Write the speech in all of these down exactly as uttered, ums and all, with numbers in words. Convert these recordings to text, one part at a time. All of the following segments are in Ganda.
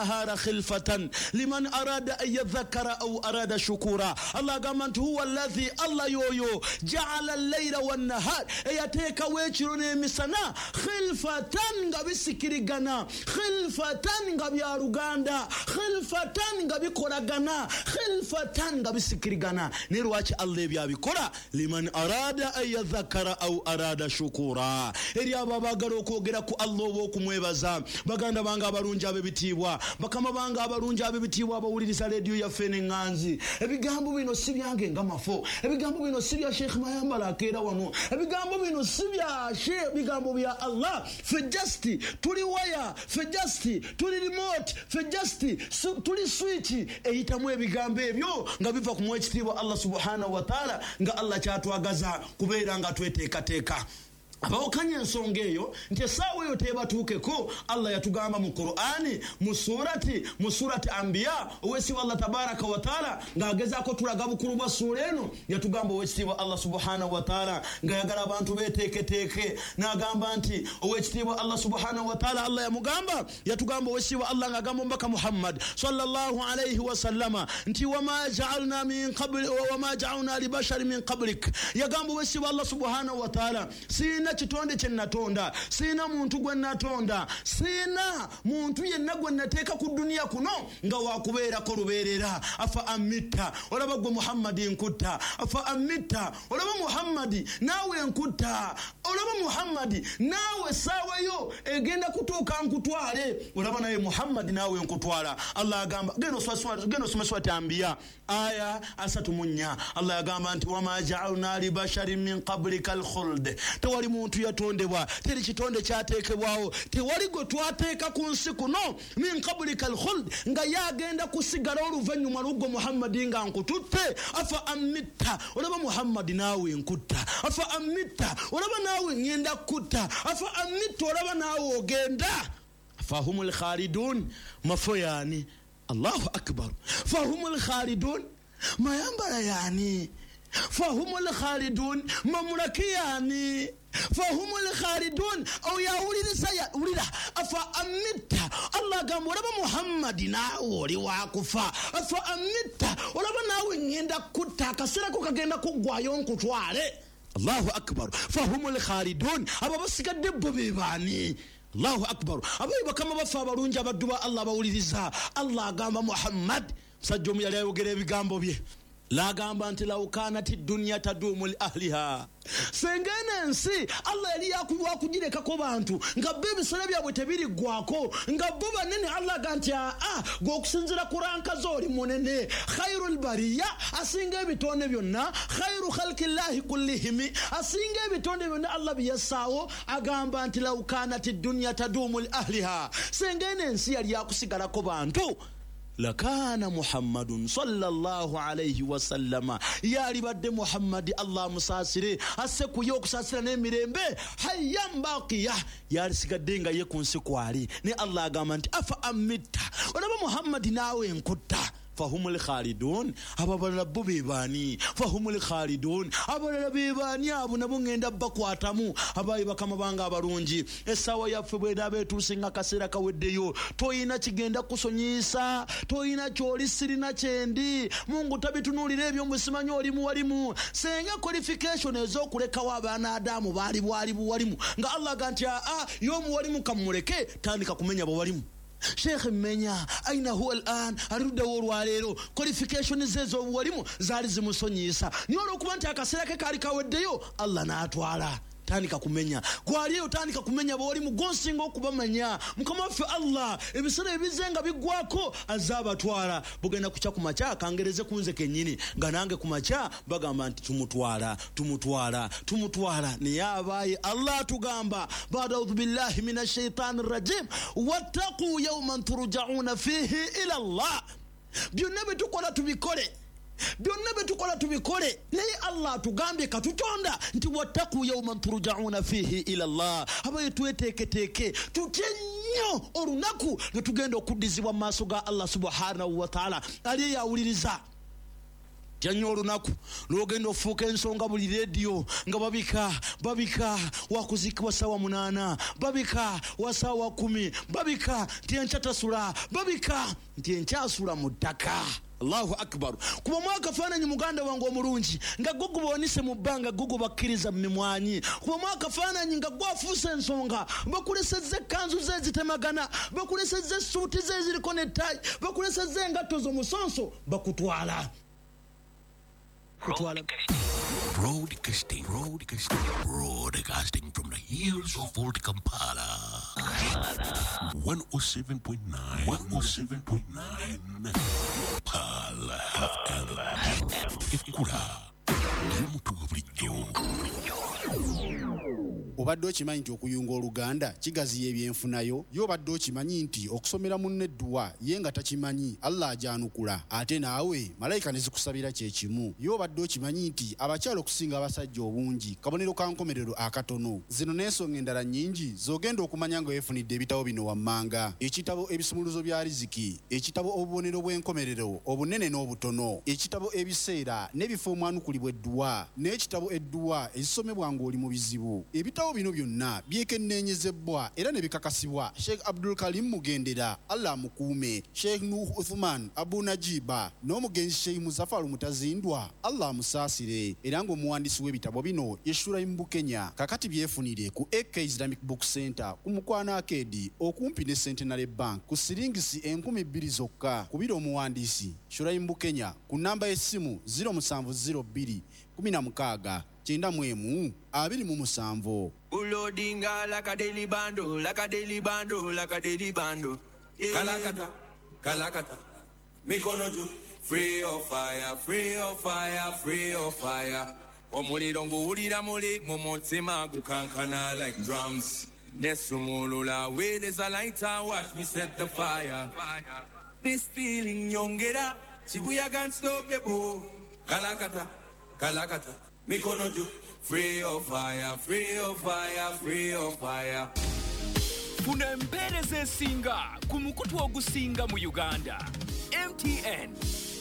nahara khilfatan liman arada an yadhakkara aw arada shukura. Allah agamba nti huwa alladhi Allah yoyo ja'ala al-layla wan-nahar eyateka wekiro n'emisana khilfatan nga bisikirigana, khilfatan nga byaluganda, khilfatan nga bikolagana, khilfatan nga bisikirigana. Ne lwaki Allah ebyabikola liman arada an yadhakkara aw arada shukura. Eri abo abagala okwogera ku Allah oba okumwebaza, baganda bange abalungi ab'ebitiibwa, bakama bange abalungi ab'ebitiibwa abawuliriza leediyo yaffe n'eŋŋanzi. Ebigambo bino si byange nga mafo, ebigambo bino si bya Sheikh Mayambala akeera wano, ebigambo bino si bya Sheikh, bigambo bya Allah. Ffe just tuli waya, ffe just tuli remote, ffe just tuli switch eyitamu ebigambo ebyo nga biva ku mwekitiibwa Allah subhanahu wa ta'ala, nga Allah kyatwagaza kubeera nga tweteekateeka. Abawakanya ensonga eyo nti essaawa eyo tebatuukeko. Allah yatugamba mu Qur'ani mu surati mu surati Anbiya, owekitiibwa Allah tabaraka wa taala ng'agezaako tulaga bukulu bwa suura eno, yatugamba owekitiibwa Allah subhanahu wa taala nga yagala abantu beeteeketeeke, n'agamba nti owekitiibwa Allah subhanahu wa taala, Allah yamugamba yatugamba owekitiibwa Allah ng'agamba omubaka Muhammad sallallahu alayhi wa sallama nti wama ja'alna min qabli wama ja'alna li bashari min qablik. Yagamba owekitiibwa Allah subhanahu wa taala, sina kitonde kye natonda, sina muntu gwe natonda, sina muntu yenna gwe nateeka ku duniya kuno nga wakubeerako lubeerera. Afa amitta, olaba gwe Muhammadi nkutta, afa amitta, olaba Muhammadi naawe nkutta, olaba Muhammadi naawe saawayo egenda kutuuka nkutwale, olaba naye Muhammadi naawe nkutwala. Allah agamba geno someswa Anbiya aya asatu mu nnya. Allah agamba nti wama ja'alna li basharin min qablika al-khuld. Tewali muntu yatondebwa, teri kitonde kyateekebwawo, tewali gwe twateeka ku nsi kuno min qablika al-khuld nga yagenda kusigala oluvannyuma lugwo Muhammadi nga nkututte. Afa amitta, olaba Muhammadi naawe nkutta, afa amitta, olaba naawe ngenda kutta, afa amitta, olaba naawe ogenda. Fahumul khalidun, mafo yani. Allahu akbar. Fahumul khalidun, Mayambala yani. Fahumul khalidun, mamulaki yani. Fahumul khalidun, au ya ulirisa ya ulira. Afa amitta, Allah gamba olaba Muhammadi naawe oli wakufa, afa amitta, olaba naawe ngenda kutta, akaseera ko kagenda kuggwayo nkutwale. Allahu akbar. Fahumul khalidun, abo basigadde bo be baani. Allahu akbar. Abayi bakama bafa abalungi abaddu ba Allah bawuliriza. Allah agamba Muhammad musajja omu yali ayogera ebigambo bye, lagamba nti law kanati dunya tadumu li ahliha, sengene ensi Allah yali yakuwa kugirekako bantu nga bo ebisale byabwe tebiriggwako, nga bo banene. Allah ganti aa gwe okusinzira ku ranka z'oli munene, khairul bariya asinga ebitonde byonna, khairu khalqillahi kullihimi asinga ebitonde byonna Allah biyasaawo. Agamba nti law kanati dunya tadumu li ahliha, sengene ensi yali yakusigalako bantu, lakana Muhammadun sallallahu alayhi wa sallama, yali badde Muhammadi Allah musasire asse kuyo okusasira n'emirembe, hayyan baqiya, yali sigadde nga ye ku nsi kwali. Ne Allah agamba nti afa amitta, olaba Muhammadi naawe nkutta. Fahumul khalidun, ababalala bo bebaani. Fahumul khalidun, abalala bebaani abo nabo ngenda bakwatamu. Abayi bakama bange abalungi, essaawa yaffe bw'enaaba etuuse nga kaseera kaweddeyo, toyina kigenda kusonyiisa, toyina ky'oli sirina kyendi, Mungu tabitunuulira ebyo musimanyi olimu walimu. Senga qualification ez'okulekawo abaana Adamu baali bwali buwalimu, nga Allah aga nti aa y'omuwalimu kamuleke, tandika kumenya bwalimu. Sheikh Menya aina huwa al'an arudda olwaleero qualification ze z'obuwalimu zaali zimusonyiisa, niyo olw'okuba nti akaseera ke kaali kaweddeyo Allah n'atwala. Tandika kumenya gwaliyo, tandika kumenya bwolimu gonsinga okubamanya. Mukama waffe Allah ebisera ebizenga biggwako azabatwala. Bugenda kucha ku makya kangereze kunze kennyini nga nange ku makya bagamba nti tumutwala tumutwala tumutwala. Naye abaayi Allah tugamba ba'da a'udhu billahi minash shaitanir rajim wattaqu yawman turja'una fihi ila Allah. Byonna bye tukola tubikole, byonna betukola tubikole, naye Allah tugambye katutonda nti wattaqu yawman turja'una fihi ila Allah. Abaye tweteeketeeke tutye nnyo olunaku lwe tugenda okuddizibwa mu maaso ga Allah subhanahu wa ta'ala ali yawuliriza. Janyo olunaku lwogenda ofuuka ensonga buli radio nga babika babika wakuzikibwa sawa munana babika wasawa kumi babika nti enchatasula babika nti enchasula mu ttaka. Allahu akbar. Kuba mwaka fananyi muganda wangu omulungi nga gugu bonise mu bbanga gugu bakkiriza mmimwanyi. Kuba mwaka fananyi nga gwafuuse ensonga bakulesezze kanzu ze zitemagana bakulesezze suuti ze ziriko ne tayi bakulesezze engatto z'omusonso bakutwala. Broadcasting, broadcasting, broadcasting from the hills of Old Kampala. one oh seven point nine, one oh seven point nine. Pala F M. Ekura. Limutu bulijjo. Obadde okimanyi nti okuyunga Oluganda kigaziya ebyenfunayo yo obadde okimanyi nti okusomera munne eddwa ye nga takimanyi Allah ajanukula ate naawe malayika ne zikusabira kye kimu yo obadde okimanyi nti abakyala okusinga abasajja obungi kabonero ka nkomerero akatono zino n'ensonga endala nnyingi z'ogenda okumanya nga weefunidde ebitabo bino wammanga ekitabo ebisumuluzo bya riziki ekitabo obubonero bw'enkomerero obunene n'obutono ekitabo ebiseera n'ebifo omwanukulibwa eddwa n'ekitabo eddwa ezisomebwa ng'oli mu bizibu ebitabo bino byonna byekenneenyezebwa era ne bikakasibwa Sheikh Abdul Karim Mugendera Allah mukuume Sheikh Nuh Uthman Abu Najiba n'omugenzi Sheikh Muzaffar Mutazindwa Allah musaasire era ng'omuwandiisi w'ebitabo bino Yeshura mu Kenya kakati byefunire ku A K Islamic Book Center ku Mukwana Arcade okumpi ne Centenary Bank ku siringisi enkumi bbiri zokka kubira omuwandiisi Shura mu Kenya ku namba y'essimu zero seven zero two kumi na mukaaga Chinda mwemu abiri mu musanvu. Ulodinga like a daily bando, like a daily bando, like a daily bando. Yeah. Kalakata, kalakata. Mikonoju, free of fire, free of fire, free of fire. Omuli dongo ulira muli, momotsema gukankana like drums. Nesumulula, where there's a lighter, watch me set the fire. This feeling yongera, Shibuya can't stop the boo. Kalakata, kalakata. Mikonoju, free of fire, free of fire, free of fire. Funa empeereza esinga ku mukutu ogusinga mu Uganda. M T N.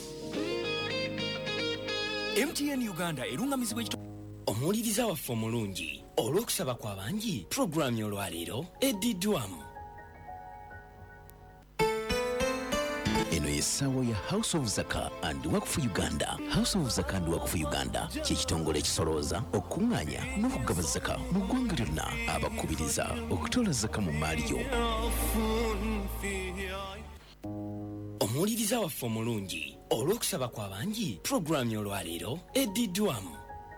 M T N Uganda erungamizibwa ekito. Omuwuliriza waffe omulungi olw'okusaba kw'abangi puroguramu olwaleero eddiddwamu. Eno yessawa ya House of Zaka and Waqfu Uganda. House of Zaka and Waqfu Uganda kye kitongole ekisolooza okuŋŋaanya n'okugaba zaka mu ggwanga lyonna abakubiriza okutoola zaka mu maali yo. Omuwuliriza waffe omulungi olw'okusaba kw'abangi puroguramu olwaleero eddiddwamu.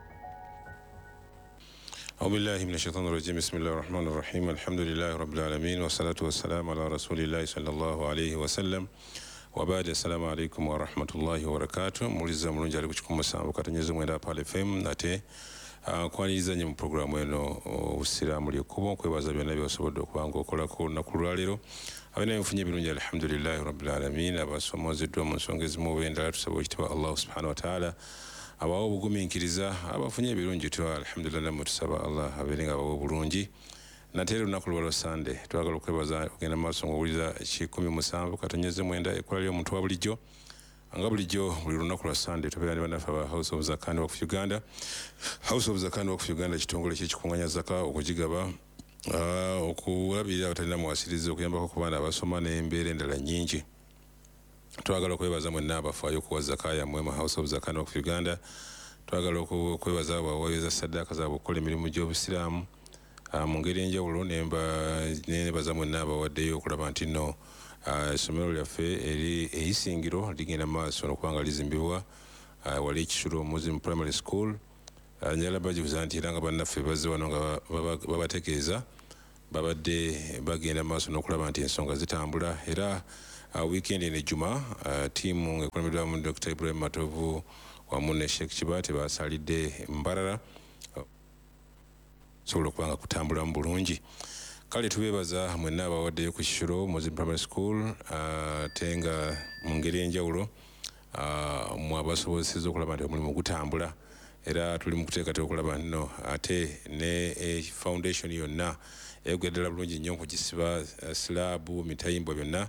أعوذ بالله من الشيطان الرجيم بسم الله الرحمن الرحيم الحمد لله رب العالمين والصلاة والسلام على رسول الله صلى الله عليه وسلم وبعد السلام عليكم ورحمة الله وبركاته موليزا ملونجا عليكم شكم مسام وكاتنجزم ويدا pale F M nate kwaniza nye mu programu eno usiramu lyokubo kwebaza byonna byosobodde okubanga okolako olunaku lwaleero abena enfunye birungi alhamdulillahi rabbil alamin abasomozeddwa mu nsonga ezimu b'endala tusaba ekitiibwa Allah subhanahu wa ta'ala abawo obugumiikiriza abafunye ebirungi tuwa alhamdulillah mutusaba Allah abeerenga abawo obulungi nate olunaku lwalwo Sunday twagala okwebaza okugenda maaso ng'owuliriza kikumi musanvu katonyeze mwenda ekola ly'omuntu wa bulijjo nga bulijjo buli lunaku lwa Sunday tubeera ne bannaffe aba House of Zaka and Waqfu Uganda. House of Zaka and Waqfu Uganda kitongole ky'ekikuŋŋaanya zaka okugigaba okulabirira abatalina muwasiriza okuyambako ku baana abasoma n'embeera endala nnyingi. Twagala okwebaza mwenna abafaayo okuwa zaka yammwe mu House of Zaka and Waqfu Uganda. Twagala okwebaza abaweereza ssaddaaka zaabwe okukola emirimu gy'obusiraamu mu ngeri enjawulo nebaza mwenna abawaddeyo okulaba nti nno essomero lyaffe eri eyisingiro ligenda mu maaso n'okuba nga lizimbibwa wali ekisulo Muslim Primary School. Njala bagibuza nti era nga bannaffe bazze wano nga babategeeza babadde bagenda mu maaso n'okulaba nti ensonga zitambula era weekend eno ejjuma ttiimu ng'ekulembeddwamu Doctor Ibrahim Matovu wamu ne Sheikh Kibaate basalidde Mbarara sobola okuba nga kutambulamu bulungi. Kale tubeebaza mwenna abawaddeyo ku Kisulo Muslim Primary School ate nga mu ngeri enjawulo mu abasobozesezza okulaba nti omulimu gutambula era tuli mu kuteekateeka okulaba nno ate ne foundation yonna eyogeddala bulungi nnyo okugisiba silaabu mitayimbwa byonna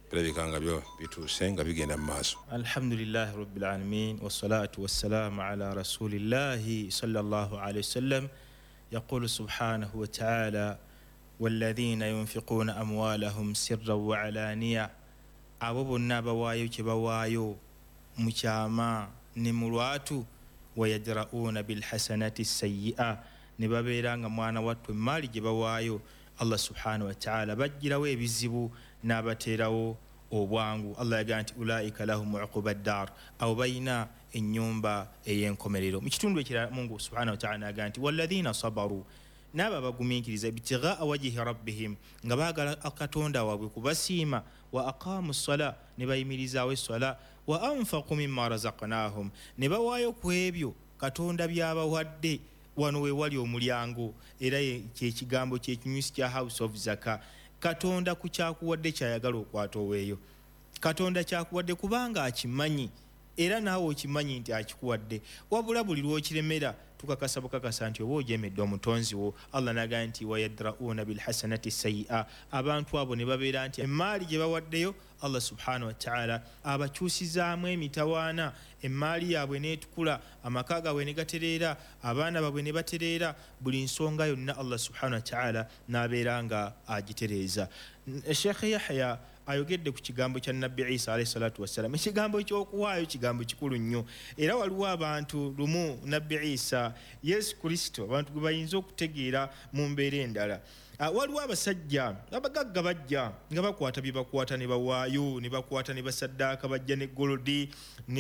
birabika nga byo bituuse nga bigenda mu maaso. Alhamdulillahi rabbil alamin wassalatu wassalamu ala rasulillahi sallallahu alayhi wasallam. Yaqulu subhanahu wa ta'ala walladhina yunfiquna amwalahum sirran wa alaniya, abo bonna abawaayo kye bawaayo mu kyama ne mu lwatu, wayadra'una bilhasanati sayyi'a, ne babeera nga mwana wattu emaali gye bawaayo Allah subhanahu wa ta'ala bajjirawo ebizibu n'abateerawo obwangu. Allah yagaa nti ulaika lahum uquba ddar, abo balina ennyumba ey'enkomerero. Mu kitundu ekirala Mungu subhanahu wa ta'ala nagaa nti walladhina sabaru, n'abo abagumiikiriza ibtighaa wajhi rabbihim, nga baagala katonda waabwe kubasiima, wa aqamu ssala, ne bayimirizaawo essala, wa anfaqu mimma razaqnahum, ne bawaayo ku ebyo katonda byabawadde. Wano we wali omulyango era kyekigambo kyekinyusi kya House of Zaka. Katonda ku kyakuwadde kyayagala okwata oweeyo. Katonda kyakuwadde kubanga akimanyi era naawe okimanyi nti akikuwadde, wabula buli lw'okiremera tukakasa bukakasa nti oba ojemedde omutonzi wo. Allah nagaa nti wayadra'una bilhasanati sayyi'a, abantu abo ne babeera nti emaali gye bawaddeyo Allah subhanahu wa ta'ala abakyusizaamu emitawaana, emaali yaabwe neetukula, amaka gaabwe ne gatereera, abaana baabwe ne batereera, buli nsonga yonna Allah subhanahu wa ta'ala n'abeera nga agitereeza. Sheikh Yahya ayogedde ku kigambo kya Nabbi Isa alayhi salatu wassalam. Ekigambo ky'okuwaayo kigambo kikulu nnyo, era waliwo abantu lumu Nabbi Isa Yesu Kristo abantu gwe bayinza okutegeera mu mbeera endala. Uh, waliwo abasajja abagagga bajja nga bakwata bye bakwata ne bawaayo, ne bakwata ne basaddaaka, bajja ne golodi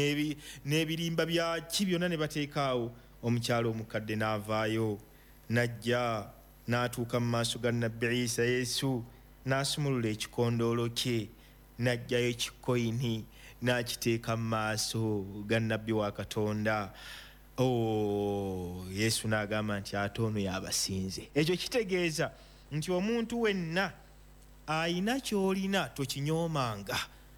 n'ebirimba byaki byonna ne bateekaawo. Omukyalo omukadde n'avaayo n'ajja n'atuuka mu maaso ga Nabbi Isa Yesu, n'asumulula ekikondoolo kye, n'aggyayo ekikoyini n'akiteeka mu maaso ga Nabbi wa Katonda. Oh, Yesu n'agamba nti ate ono y'abasinze. Ekyo kitegeeza nti omuntu wenna ayina ky'olina tokinyoomanga.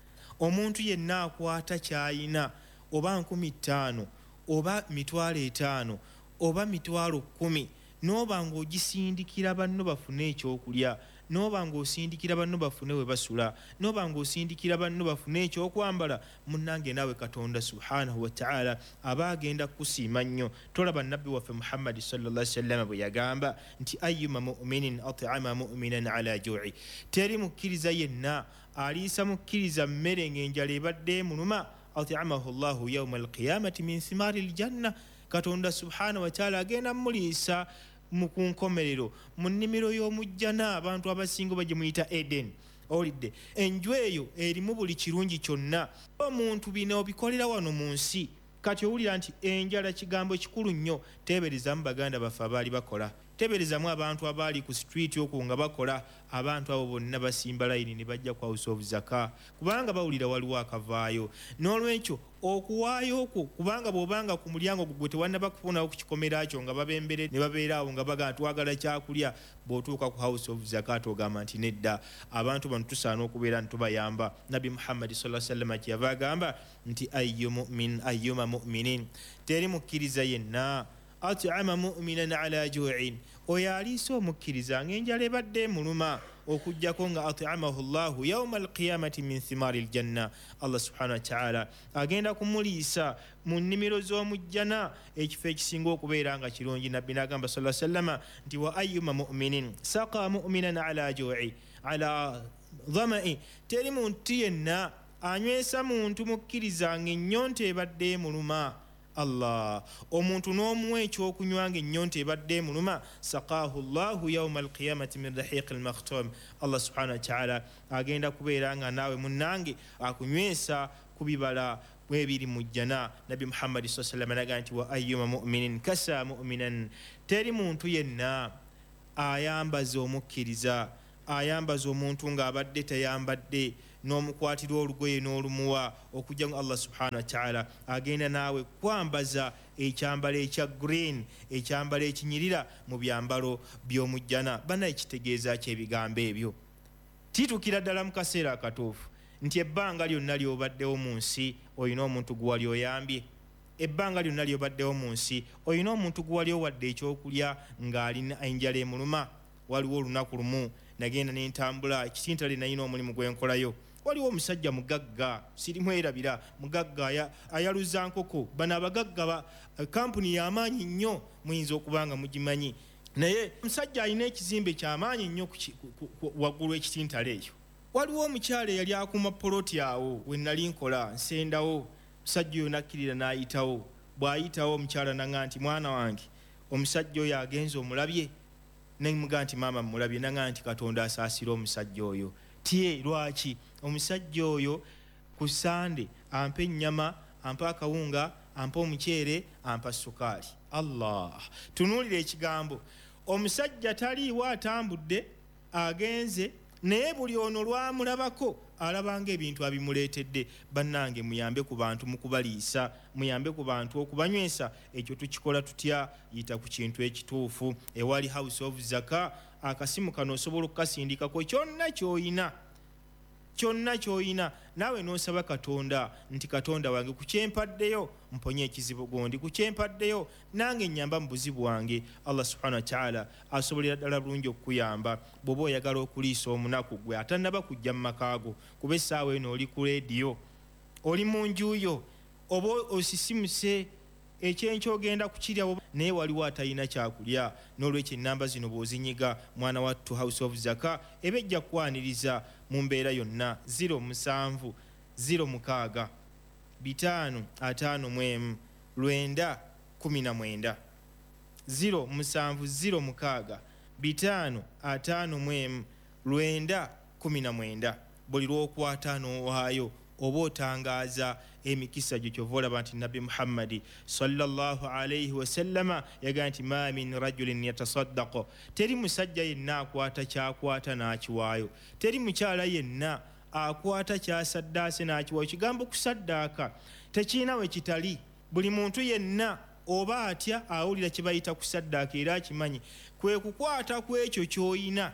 Omuntu yenna akwata ky'ayina, oba nkumi ttaano oba mitwalo etaano oba mitwalo kkumi, n'oba ng'ogisindikira banno bafune ekyokulya, n'oba ng'osindikira banno bafune we basula, n'oba ng'osindikira banno bafune ekyokwambala, munnange naawe Katonda subhanahu wa ta'ala aba agenda kusiima nnyo. Tolaba Nabbi waffe Muhammad sallallahu alaihi wasallam bwe yagamba nti ayyuma mu'minin at'ama mu'minan ala ju'i, teri mukkiriza yenna aliisa mukkiriza mmere ng'enjala ebadde emuluma, at'amahu Allahu yawma alqiyamati min thimari aljanna, Katonda subhanahu wa ta'ala agenda muliisa mu kunkomerero mu nnimiro y'omujjana, abantu abasinga bagye muyita Eden. Olidde enju eyo erimu buli kirungi kyonna. Omuntu bino obikolera wano mu nsi, kati owulira nti enjala kigambo kikulu nnyo. Teeberezamu baganda baffe abaali bakola, teeberezamu abantu abaali ku street okwo nga bakola. Abantu abo bonna basimba layini ne bajja ku House of Zaka kubanga bawulira waliwo akavaayo. N'olwekyo okuwaayo okwo, kubanga bw'obanga ku mulyango gwe tewannaba kufunawo ku kikomera kyo nga babembere ne babeera awo nga bagamba twagala kyakulya, bw'otuuka ku House of Zaka ogamba nti nedda, abantu bano tusaana okubeera nitubayamba. Nabbi Muhammad sallallahu alaihi wasallam kyeyava agamba nti ayyu mu'min ayyuma mu'minin, teri mukkiriza yenna at'ama mu'minan ala ju'in, oyo aliisa omukkiriza ng'enjala ebadde emuluma, okujjako nga at'amahu Allahu yawma alqiyamati min thimari aljanna. Allah subhanahu wa ta'ala agenda kumuliisa mu nnimiro z'omujjana, ekifo ekisinga okubeera nga kirungi. Nabbi n'agamba sallallahu alaihi wasallam nti wa ayyuma mu'minin saqa mu'minan ala ju'i ala dhama'i, teri muntu yenna anywesa muntu mukkiriza ng'ennyonta ebadde emuluma. Allah, omuntu n'omuwa ekyokunywa ng'ennyonta ebadde emuluma, saqaahu Allahu yawma alqiyamati min rahiq almakhtum. Allah subhanahu wa ta'ala agenda kubeera nga naawe munnange akunywesa ku bibala ebiri mu jjana. Nabbi Muhammad sallallahu alaihi wasallam n'agamba nti wa ayyuma mu'minin kasa mu'minan, teri muntu yenna ayambaza omukkiriza, ayambaza omuntu ng'abadde tayambadde, n'omukwatira olugoye n'olumuwa, okujja nga Allah subhanahu wa ta'ala agenda naawe kwambaza ekyambalo ekya green, ekyambalo ekinyirira mu byambalo by'omujjana. Bana ekitegeeza ky'ebigambo ebyo titukira ddala mu kaseera akatuufu nti ebbanga lyonna ly'obaddewo mu nsi olina omuntu gwe wali oyambye, ebbanga lyonna ly'obaddewo mu nsi olina omuntu gwe wali owadde ekyokulya ng'alina enjala emuluma. Waliwo olunaku lumu nagenda n'entambula ekitintale nalina omulimu gwe nkolayo, waliwo omusajja mugagga sirimwerabira mugagga ayaluza nkoko bano abagagga kampuni y'amaanyi nnyo muyinza okubanga mugimanyi naye omusajja alina ekizimbe ky'amaanyi nnyo waggulu ekitintale eyo waliwo omukyala eyali akuuma poloti awo we nali nkola nsendawo omusajja oyo nakkirira n'ayitawo bw'ayitawo omukyala naŋŋa nti mwana wange omusajja oyo agenze omulabye nemuga nti maama mulabye naŋŋa nti Katonda asaasira omusajja oyo tiye lwaki omusajja oyo ku Sande ampa ennyama ampa akawunga ampa omuceere ampa sukaali. Allah, tunuulira ekigambo. Omusajja taliiwo atambudde agenze naye buli ono lwamulabako alabanga ebintu abimuleetedde. Bannange muyambe ku bantu mu kubaliisa, muyambe ku bantu okubanywesa. Ekyo tukikola tutya? Yita ku kintu ekituufu. Ewali House of Zaka akasimu kano osobola okukasindikako kyonna ky'oyina, kyonna ky'oyina naawe n'osaba Katonda nti Katonda wange ku kyempaddeyo mponye ekizibu gondi, ku kyempaddeyo nange nnyamba mu buzibu wange. Allah subhanahu wa ta'ala asobolera ddala bulungi okukuyamba bw'oba oyagala okuliisa omunaku gwe atannaba kujja mu makaago, kuba essaawa eno oli ku leediyo, oli mu njuyo, oba osisimuse ekyenkyo ogenda kukirya naye waliwo atalina kyakulya. N'olwekyo ennamba zino bw'ozinyiga mwana wattu House of Zaka eba ejja kukwaniriza mu mbeera yonna. zero musanvu zero mukaaga bitaano ataano mu emu lwenda kumi na mwenda zero musanvu zero mukaaga bitaano ataano mu emu lwenda kumi na mwenda. Buli lw'okwata n'owaayo oba otangaaza emikisa gyo kyova olaba nti Nabbi Muhammadi sallallahu alayhi wasallama yagaa nti ma min rajulin yatasaddaqo, teri musajja yenna akwata kyakwata n'akiwaayo, teri mukyala yenna akwata kyasaddaase n'akiwaayo. Kigambo kusaddaaka tekiina we kitali. Buli muntu yenna oba atya awulira kye bayita kusaddaaka era akimanyi, kwe kukwata ku ekyo ky'oyina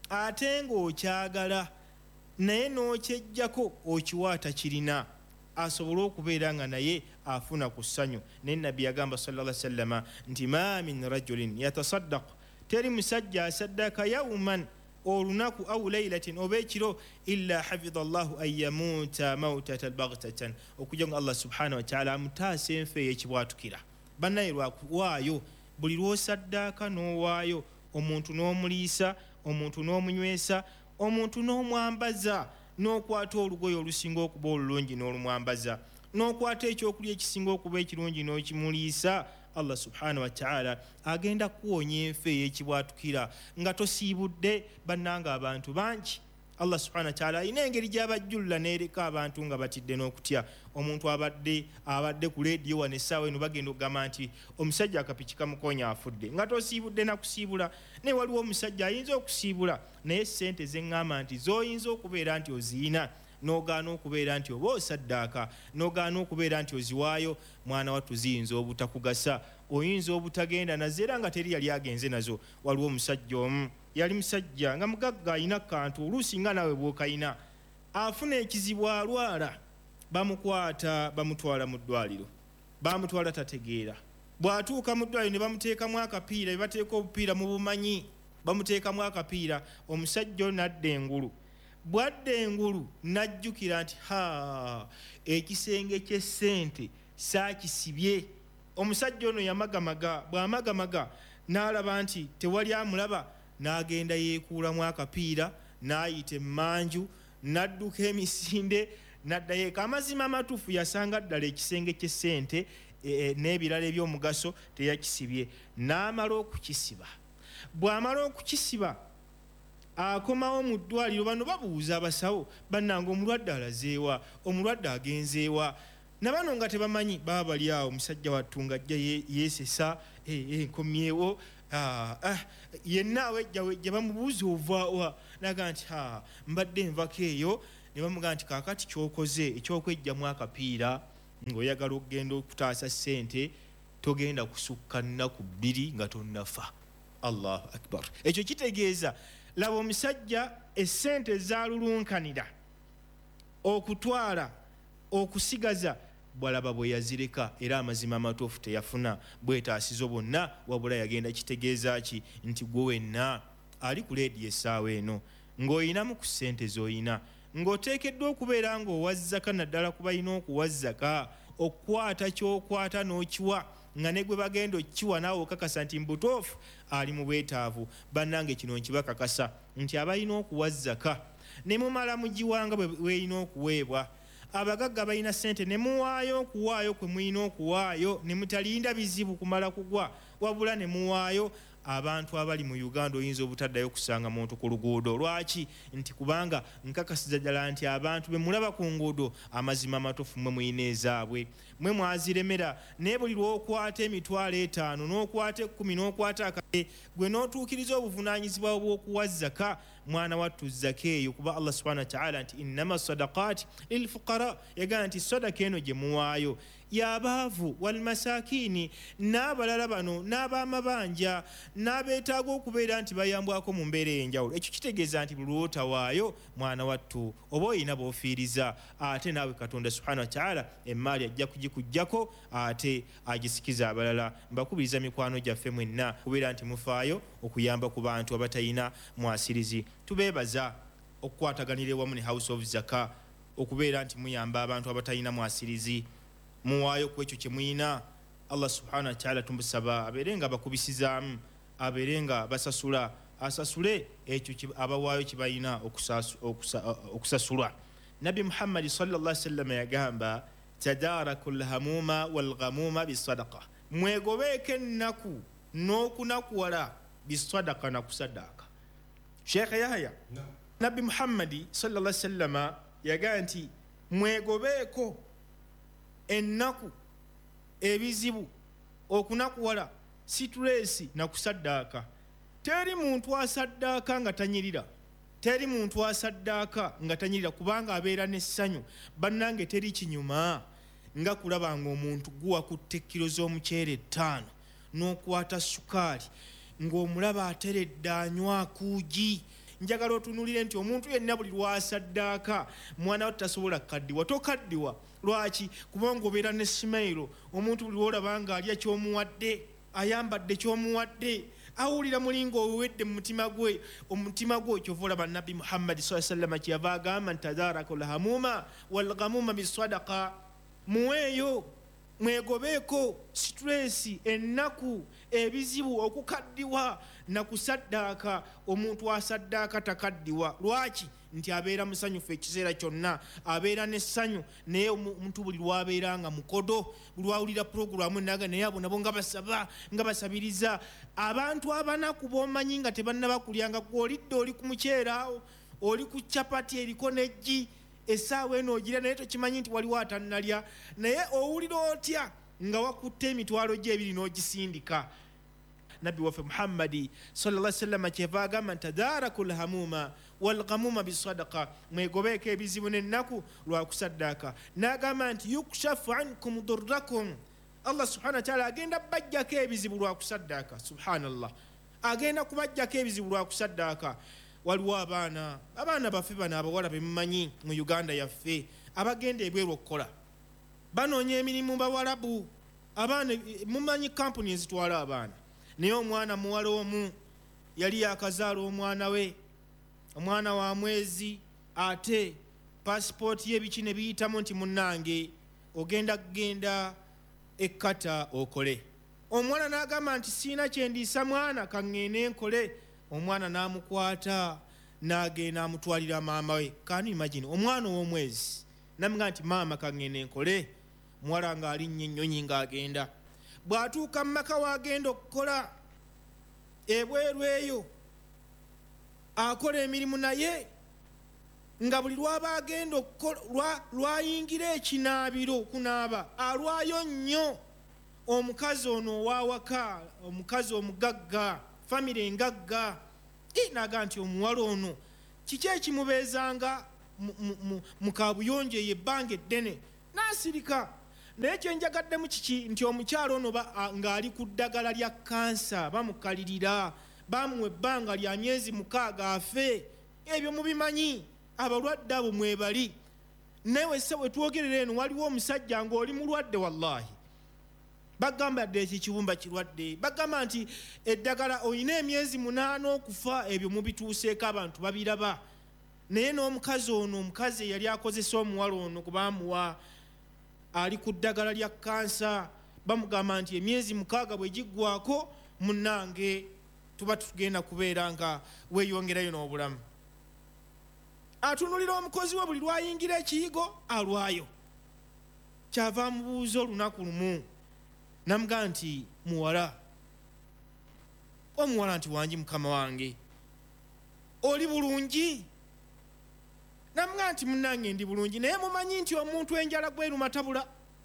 ate ng'okyagala naye n'okyejjako okiwaata kirina, asobole okubeera nga naye afuna ku ssanyu. Naye Nabbi yagamba sallallahu alayhi wa sallama nti ma min rajulin yatasaddaq, teri musajja asaddaaka yawman olunaku aw laylatin oba ekiro illa hafidha Allahu an yamuuta mawtatan baghtatan, okujja nga Allah subhanahu wa ta'ala amutaasa enfa ey'ekibwatukira. Bannaye lwakuwaayo, buli lw'osaddaaka n'owaayo, omuntu n'omuliisa, omuntu n'omunywesa, omuntu n'omwambaza, n'okwata olugoye olusinga okuba olulungi n'olumwambaza, n'okwata ekyokulya ekisinga okuba ekirungi n'okimuliisa, Allah subhanahu wa ta'ala agenda kuwonya enfa ey'ekibwatukira nga tosiibudde. Bannanga abantu bangi Allah subhanahu wa ta'ala alina engeri gy'abajjulla n'ereka abantu nga batidde n'okutya. Omuntu abadde abadde ku leediyo wano essaawa eno bagenda okugamba nti omusajja akapiki kamukonya afudde, nga tosiibudde nakusiibula. Naye waliwo omusajja ayinza okusiibula naye ssente zeŋŋamba nti z'oyinza okubeera nti oziina n'ogaana okubeera nti oba osaddaaka, n'ogaana okubeera nti oziwaayo, mwana wattu ziyinza obutakugasa, oyinza obutagenda nazo era nga teri yali agenze nazo. Waliwo omusajja omu yali musajja nga mugagga alina kantu, oluusi nga nawe bw'okayina, afuna ekizibu alwala, bamukwata bamutwala mu ddwaliro, bamutwala tategeera. Bw'atuuka mu ddwaliro ne bamuteekamu akapiira, be bateeka obupiira mu bumanyi, bamuteekamu akapiira. Omusajja ono n'adda engulu, bw'adda engulu n'ajjukira nti ha, ekisenge ky'essente saakisibye. Omusajja ono yamagamaga, bw'amagamaga n'alaba nti tewali amulaba, n'agenda yeekuulamu akapiira, n'ayita emmanju, n'adduka emisinde, n'addayo eka. Amazima amatuufu yasanga ddala ekisenge ky'essente e, n'ebirala eby'omugaso teyakisibye. N'amala okukisiba. Bw'amala okukisiba akomawo mu ddwaliro. Bano babuuza abasawo, bannanga omulwadde alazeewa, omulwadde agenzeewa. Nabano nga tebamanyi, baba bali awo, omusajja wattu ng'ajja yeesesa, nkomyewo, yenna wejja wejja, bamubuuza ovaawa, naga nti ha, mbadde nvako eyo. Ne bamugaa nti kaakati ky'okoze ekyokwejjamu akapiira ng'oyagala okugenda okutaasa ssente, togenda kusukka nnaku bbiri nga tonnafa. Allahu akbar. Ekyo kitegeeza laba omusajja essente zaalulunkanira okutwala okusigaza, bwalaba bwe yazireka era amazima amatuufu teyafuna bwetaasizo bonna, wabula yagenda. Kitegeeza ki? Nti gwe wenna ali ku leediyo essaawa eno ng'oyinamu ku ssente z'oyina, ng'oteekeddwa okubeera ng'owazzaka naddala ku balina okuwazzaka okukwata ky'okwata n'okiwa nga ne gwe bagenda okkiwa naawe okakasa nti mbutuufu ali mu bwetaavu. bannange kino nkibakakasa nti abalina okuwazzaka ne mumala mugiwanga bwe weerina okuweebwa. abagagga balina ssente ne muwaayo okuwaayo kwe mulina okuwaayo ne mutalinda bizibu kumala kugwa, wabula ne muwaayo. abantu abali mu Uganda oyinza obutaddayo kusanga muntu ku luguudo. Lwaki? Nti kubanga nkakasiza ddala nti abantu be mulaba ku nguudo amazima amatuufu mwe muyina ezaabwe, mwe mwaziremera. naye buli lw'okwata emitwalo etaano n'okwata ekkumi n'okwata akale gwe n'otuukiriza obuvunaanyizibwa bw'okuwa zaka, mwana wattu zaka eyo. kuba Allah subhanahu wa ta'ala nti innama sadaqaati lilfuqara, yagamba nti sadaka eno gye muwaayo y'abaavu walmasakini, n'abalala bano n'ab'amabanja n'abeetaaga okubeera nti bayambwako mu mbeera ey'enjawulo. ekyo kitegeeza nti buli lw'otawaayo mwana wattu oba oyina b'ofiiriza, ate naawe Katonda subhanahu wa ta'ala emmaali ajja kugikugjako ate agisikiza abalala. mbakubiriza mikwano gyaffe mwenna kubeera nti mufaayo okuyamba ku bantu abatalina mwasirizi. tubeebaza okukwataganira ewamu ne House of Zaka, okubeera nti muyamba abantu abatalina mwasirizi, muwaayo ku ekyo kye muyina. Allah subhanahu wa ta'ala tumusaba abeere nga bakubisizaamu, abeere nga basasula, asasule ekyo abawaayo kye balina okusasulwa. Nabi Muhammad sallallahu alaihi wasallam yagamba tadaaraku lhamuma walghamuma bisadaqa, mwegobeeko ennaku n'okunakuwala bisadaqa na kusaddaaka. Sheikh Yahya no. Nabi Muhammad sallallahu alaihi wasallam yagamba nti mwegobeeko ennaku, ebizibu, okunakuwala, situresi na kusaddaaka. Teri muntu asaddaaka nga tanyirira, teri muntu asaddaaka nga tanyirira, kubanga abeera n'essanyu. bannange teri kinyuma nga kulaba ng'omuntu guwakutte kilo z'omuceere ttaano n'okwata sukaali ng'omulaba ateredde anywa kuugi. njagala otunulire nti omuntu yenna buli lwasaddaaka mwana we tasobola kaddiwa, tokaddiwa. Lwaki? kubanga obeera ne simairo. omuntu buli lwolaba nga alya ky'omuwadde, ayambadde ky'omuwadde, awulira mulinga owedde mu mutima gwe, omutima gwe kyova olaba Nabbi Muhammad sallallahu alaihi wasallam kyeyava agamba nti tadaaraku lhamuma walghamuma bisadaqa, muweeyo, mwegobeeko situresi, ennaku, ebizibu, okukaddiwa na kusaddaaka. omuntu asaddaaka takaddiwa. Lwaki? nti abeera musanyufu ekiseera kyonna, abeera n'essanyu. naye omuntu buli lwabeera nga mukodo, buli lwawulira puroguramu naga naye abo nabo nga basaba, nga basabiriza. abantu abanaku b'omanyi nga tebannaba kulya, nga gw'olidde oli ku muceere awo, oli ku capati eriko n'eggi, essaawa eno ogira naye tokimanyi nti waliwo atannalya, naye owulira otya nga wakutte emitwalo gye ebiri n'ogisindika. Nabbi waffe Muhammadi sallallahu alaihi wasallam kyeva agamba nti tadaaraku lhamuma walghamuma bisadaqa, mwegobeeko ebizibu n'ennaku lwa kusaddaaka. n'agamba nti yukshafu ankum durrakum, Allah subhanahu wa ta'ala agenda bajjako ebizibu lwa kusaddaaka. Subhanallah, agenda kubajjako ebizibu lwa kusaddaaka. waliwo abaana abaana baffe bano abawala be mumanyi mu Uganda yaffe abagenda ebweru okukola, banoonya emirimu bawalabu. abaana mumanyi kampuni ezitwala abaana, naye omwana muwala omu yali yakazaala omwana we, omwana wa mwezi, ate pasipooti y'ebiki ne biyitamu nti munnange ogenda kugenda ekkata okole. omwana n'agamba nti siina kyendiisa mwana kaŋŋende nkole. omwana n'amukwata n'agenda amutwalira maama we. Kani imagine omwana ow'omwezi n'amugamba nti maama kaŋŋende nkole, muwala ng'alinnye ennyonyi ng'agenda. bw'atuuka mu maka w'agenda okukola ebweru eyo akola emirimu, naye nga buli lwaba agenda okukola lwayingira ekinaabiro okunaaba alwayo nnyo. omukazi ono owawaka, omukazi omugagga, famire engagga, n'aga nti omuwala ono kiki ekimubeezanga mu kabuyonjo eyo ebbanga eddene, n'asirika. naye kyenjagaddemu kiki nti omukyalo ono ng'ali ku ddagala lya kansa, bamukalirira, bamuwa ebbanga lya myezi mukaaga afe. ebyo mubimanyi, abalwadde abo mwebali. newe se wetwogerera eno waliwo omusajja ng'oli mulwadde, wallahi bagamba dde ekikibumba kirwadde, bagamba nti eddagala olina emyezi munaana okufa. ebyo mubituuseeko, abantu babiraba. naye n'omukazi ono omukazi yali akozesa omuwala ono kubamuwa ali ku ddagala lya kansa bamugamba nti emyezi mukaaga bwe giggwako munnange tuba tugenda kubeera nga weeyongerayo n'obulamu. Atunulira omukozi we buli lwayingira ekiyigo alwayo. Kyava amubuuza olunaku lumu namugamba nti muwala, omuwala nti wangi mukama wange oli bulungi? Namugamba nti munnange ndi bulungi, naye mumanyi nti omuntu enjala gweruma tabula,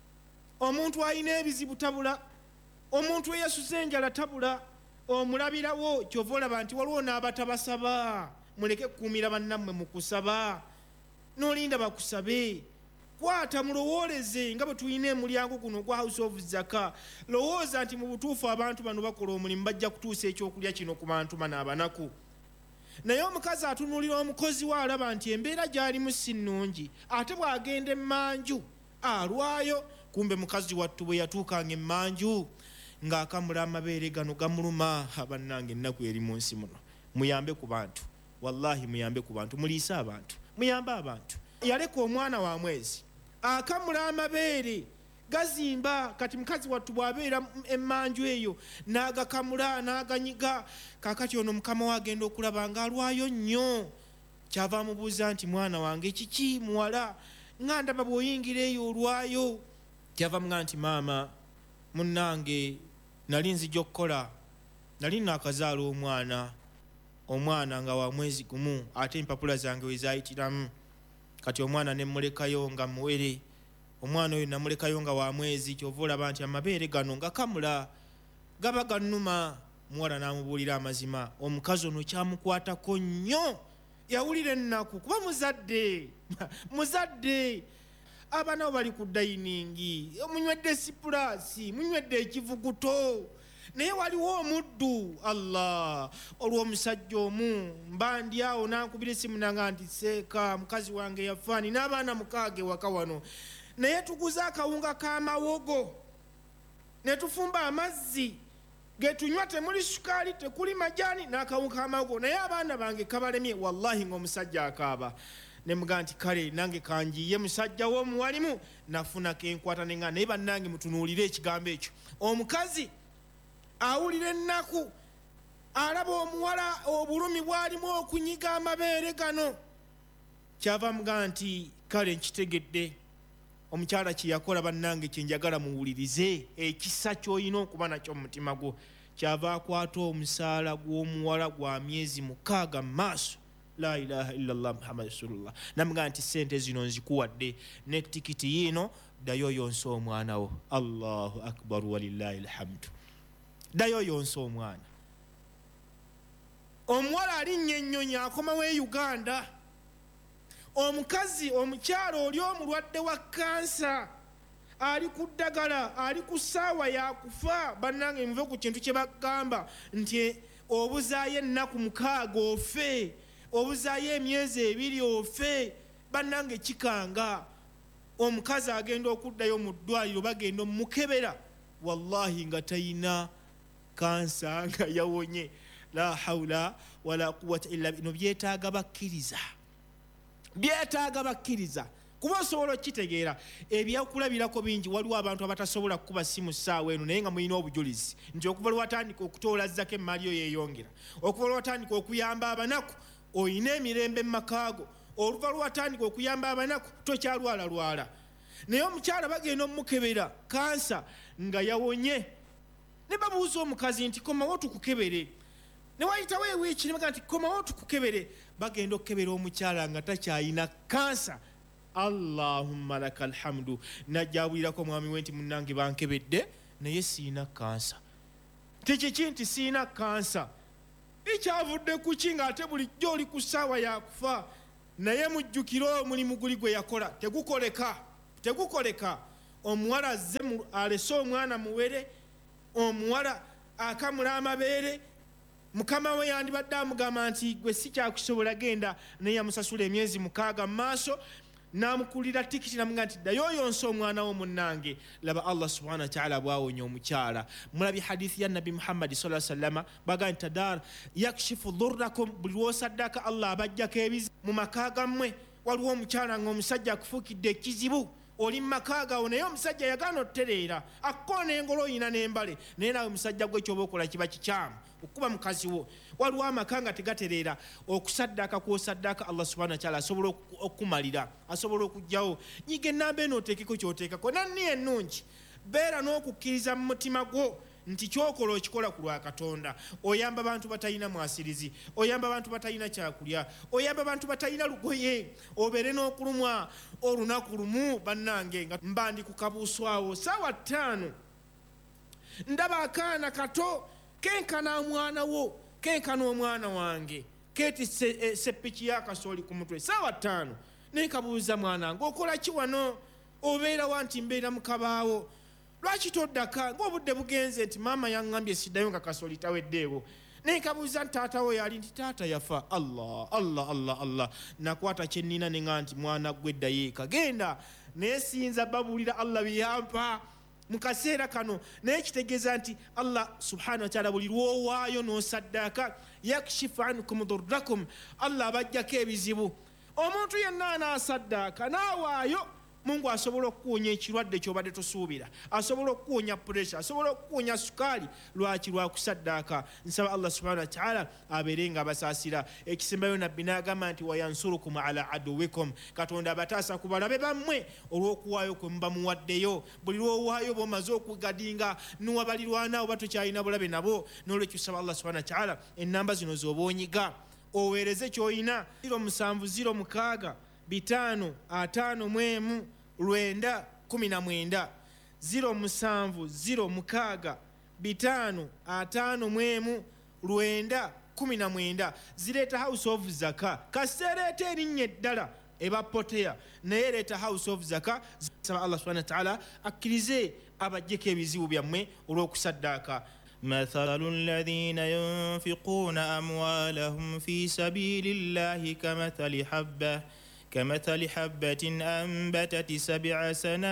omuntu alina ebizibu tabula, omuntu eyasuza enjala tabula, omulabirawo kyova olaba nti waliwo n'abatabasaba. Muleke kukuumira bannammwe mu kusaba, n'olinda bakusabe. Kwata mulowooleze nga bwe tulina emulyango guno gwa House of Zaka. Lowooza nti mu butuufu abantu bano bakola omulimu bajja kutuusa ekyokulya kino ku bantu bano abanaku. Naye omukazi atunuulira omukozi we alaba nti embeera gy'alimu si nnungi, ate bw'agenda emmanju alwayo. Kumbe mukazi wattu bwe yatuukanga emmanju ng'akamula amabeere gano gamuluma. Abannange ennaku eri mu nsi muno, muyambe ku bantu, wallahi muyambe ku bantu, muliise abantu, muyambe abantu. Yaleka omwana wa mwezi akamula amabeere gazimba, kati mukazi wattu bw'abeera emmanju eyo n'agakamula n'aganyiga. Kaakati ono mukama we agenda okulaba ng'alwayo nnyo. Kyava amubuuza nti mwana wange kiki muwala, nga ndaba bw'oyingira eyo olwayo? Kyava mugamba nti maama munnange nali nzija okukola, nali naakazaala omwana, omwana nga wa mwezi gumu, ate empapula zange we zaayitiramu. Kati omwana ne mulekayo nga muwere, omwana oyo namulekayo nga wa mwezi. Kyova olaba nti amabeere gano ngakamula gaba gannuma. Muwala n'amubuulira amazima. Omukazi ono kyamukwatako nnyo, yawulira ennaku kuba muzadde muzadde. Abaana bali ku dayiningi, munywedde sipulaasi, munywedde ekivuguto, naye waliwo omuddu. Allah, olw'omusajja omu mba ndi awo nankubira essimu nanga nti seeka mukazi wange yafaani n'abaana mukaaga ewaka wano, naye tuguze akawunga k'amawogo ne tufumba amazzi ge tunywa, temuli sukaali tekuli majaani n'akawunga k'amawogo, naye abaana bange kabalemye. Wallahi ng'omusajja akaaba. Ne mugamba nti kale nange kanjiye musajja w'omuwalimu nafunako enkwata nenga. Naye bannange mutunuulire ekigambo ekyo. Omukazi awulira ennaku, alaba omuwala obulumi bwalimu okunyiga amabeere gano. Kyava mugamba nti kale nkitegedde. Omukyala kye yakola bannange kye njagala muwulirize, ekisa ky'olina okuba nakyo mu mutima gwo. Kyava akwata omusaala gw'omuwala gwa myezi mukaaga mu maaso. La ilaha illallah Muhammad rasulullah. Namugamba nti sente zino nzikuwadde ne tikiti yino, ddayo yonsa omwana wo. Allahu akbar walillahi alhamdu. Ddayo yonsa omwana. Omuwala alinnya ennyonyi akomawo e Uganda. Omukazi omukyala oli omulwadde wa kansa ali ku ddagala, ali ku ssaawa yakufa. Bannange muve ku kintu kye bagamba nti obuzaayo ennaku mukaaga ofe, obuzaayo emyezi ebiri ofe. Bannange kikanga. Omukazi agenda okuddayo mu ddwaliro, bagenda omukebera, wallahi nga tayina kansa, nga yawonye. La hawla wala quwwata illa billah. Byetaaga bakkiriza, byetaaga bakkiriza kuba osobola okitegeera. Ebyakulabirako bingi. Waliwo abantu abatasobola kukuba simu ssaawa eno naye nga mulina obujulizi nti okuva lwatandika okutoola zako emaali yo yeeyongera, okuva lwatandika okuyamba abanaku oyina emirembe mu makaago, oluva lwatandika okuyamba abanaku tokyalwala lwala. Naye omukyala bagenda omukebera kansa nga yawonye. Ne babuuza omukazi nti komawo tukukebere. Ne wayitawo ewiiki ne bagamba nti komawo tukukebere. Bagenda okukebera omukyala nga takyayina kansa. Allahumma laka alhamdu. Najja awulirako mwami we nti munnange bankebedde naye siina kansa. Tekiki nti siina kansa, ekyavudde ku ki ng'ate bulijjo oli ku ssaawa yakufa? Naye mujjukire omulimu guli gwe yakola tegukoleka, tegukoleka. Omuwala azze alese omwana muwere, omuwala akamula amabeere. Mukama we yandibadde amugamba nti gwe si kyakusobola, genda naye yamusasula emyezi mukaaga mu maaso. namukulira tikiti namugamba nti ddayo yonsa omwana wo munnange. Laba Allah subhanahu wa ta'ala bwawonya omukyala. Mulabi hadithi ya Nabi Muhammad sallallahu alaihi wasallam baga nti tadar yakshifu dhurrakum, buli lwosaddaka Allah abajjako ebizibu mu maka gammwe. Waliwo omukyala ng'omusajja akufuukidde ekizibu, oli mumaka gawo naye omusajja yagaana otereera akkoona engolo oyina n'embale, naye naawe musajja gwe kyoba okola kiba kikyamu okuba mukazi wo. Waliwo amaka nga tegatereera, okusaddaka kwosaddaka Allah subhanahu wa ta'ala asobola okukumalira, asobola okugjawo. Nyiga ennamba eno oteekeko kyoteekako, nanni ennungi beera n'okukkiriza mu mutima gwo nti kyokola okikola ku lwa Katonda. Oyamba abantu batalina mwasirizi, oyamba abantu batalina kyakulya, oyamba abantu batalina lugoye, obeere n'okulumwa olunaku lumu bannange nga mba ndi ku kabuuswawo saawa ttaano ndaba akaana kato kenkana omwana wo, kenkana omwana wange keeti seppiki y'akasooli ku mutwe saawa ttaano. Naye kabuuza mwanange okola ki wano? Obeera wa nti mbeera mu kabaawo. Lwaki toddaka ng'obudde bugenze nti maama yaŋŋambye siddayo nga kasooli taweddeewo? Naye kabuuza nti taata wo yali? Nti taata yafa. Allah Allah Allah Allah. Nakwata kye nnina ne ŋŋamba nti mwana gwe ddayo eka, genda. Naye sinza babuulira Allah biyampa mu kaseera kano. Naye kitegeeza nti Allah subhanahu wa ta'ala buli lwowaayo n'osaddaka yakshifu ankum dhurrakum, Allah abajjako ebizibu. Omuntu yenna anaasaddaka n'awaayo, Mungu asobola okuwonya ekirwadde ky'obadde tosuubira, asobola okuwonya pressure, asobola okuwonya sukaali. Lwaki? Lwa kusaddaaka. Nsaba Allah subhanahu wa ta'ala abeere nga abasaasira. Ekisembayo nabbi n'agamba nti wayansurukum ala aduwikum, Katonda abataasa ku balabe bammwe olw'okuwaayo kwe muba muwaddeyo. Buli lw'owaayo bw'omaze okugadinga nuwa balirwana oba tokyalina bulabe nabo. N'olwekyo nsaba Allah subhanahu wa ta'ala ennamba zino z'oba onyiga oweereze ky'olina. ziro musanvu ziro mukaaga bitaano ataano mu emu lwenda kumi na mwenda ziro musanvu ziro mukaaga bitaano ataano mu emu lwenda kumi na mwenda. Zireeta House of Zaka. Kasereeta erinnya eddala eba poteya, naye leeta House of Zaka. Saba Allah subhanahu wa ta'ala akkirize abajjeko ebizibu byammwe olw'okusaddaaka. مثل الذين ينفقون أموالهم في سبيل الله كمثل حبة كمثل حبة أنبتت سبع سنابل